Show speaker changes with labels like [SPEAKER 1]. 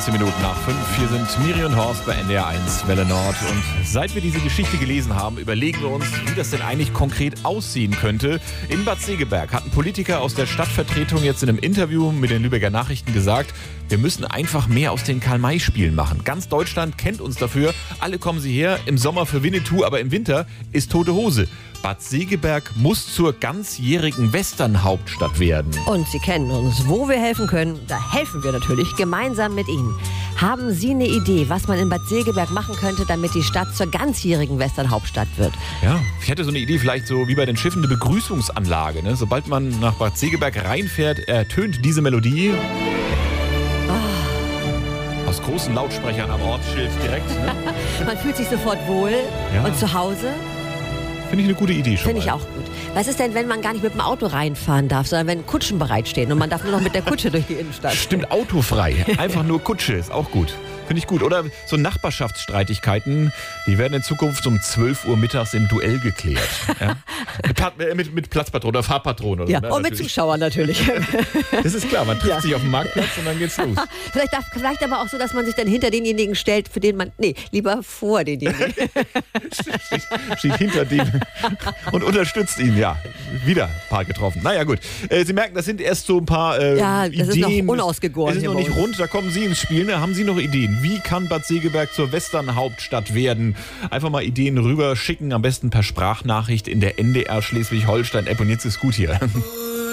[SPEAKER 1] 15 Minuten nach 5. Hier sind Miri und Horst bei NDR 1 Welle Nord. Und seit wir diese Geschichte gelesen haben, überlegen wir uns, wie das denn eigentlich konkret aussehen könnte. In Bad Segeberg hat ein Politiker aus der Stadtvertretung jetzt in einem Interview mit den Lübecker Nachrichten gesagt, wir müssen einfach mehr aus den Karl-May-Spielen machen. Ganz Deutschland kennt uns dafür. Alle kommen sie her, im Sommer für Winnetou, aber im Winter ist tote Hose. Bad Segeberg muss zur ganzjährigen Western-Hauptstadt werden.
[SPEAKER 2] Und Sie kennen uns. Wo wir helfen können, da helfen wir natürlich gemeinsam mit Ihnen. Haben Sie eine Idee, was man in Bad Segeberg machen könnte, damit die Stadt zur ganzjährigen Western-Hauptstadt wird?
[SPEAKER 1] Ja, ich hätte so eine Idee, vielleicht so wie bei den Schiffen eine Begrüßungsanlage. Ne? Sobald man nach Bad Segeberg reinfährt, ertönt diese Melodie. Aus großen Lautsprechern am Ortsschild direkt. Ne?
[SPEAKER 2] Man fühlt sich sofort wohl und zu Hause.
[SPEAKER 1] Finde ich eine gute Idee schon.
[SPEAKER 2] Finde ich auch gut. Was ist denn, wenn man gar nicht mit dem Auto reinfahren darf, sondern wenn Kutschen bereitstehen und man darf nur noch mit der Kutsche durch die Innenstadt?
[SPEAKER 1] Stimmt, autofrei. Einfach nur Kutsche ist auch gut. Finde ich gut. Oder so Nachbarschaftsstreitigkeiten, die werden in Zukunft um 12 Uhr mittags im Duell geklärt. Ja? Mit Platzpatronen oder Fahrpatronen.
[SPEAKER 2] Ja,
[SPEAKER 1] so, ne?
[SPEAKER 2] und mit Zuschauern natürlich.
[SPEAKER 1] Das ist klar, man trifft sich auf dem Marktplatz und dann geht's los.
[SPEAKER 2] Vielleicht aber auch so, dass man sich dann hinter denjenigen stellt, für den man... Nee, lieber vor denjenigen.
[SPEAKER 1] Steht hinter dem und unterstützt ihn, ja. Wieder ein paar getroffen. Naja, gut. Sie merken, das sind erst so ein paar
[SPEAKER 2] das
[SPEAKER 1] Ideen.
[SPEAKER 2] ist noch unausgegoren.
[SPEAKER 1] Das ist noch nicht rund, da kommen Sie ins Spiel. Ne? Haben Sie noch Ideen? Wie kann Bad Segeberg zur Western-Hauptstadt werden? Einfach mal Ideen rüber schicken, am besten per Sprachnachricht in der NDR Schleswig-Holstein-App. Und jetzt ist gut hier.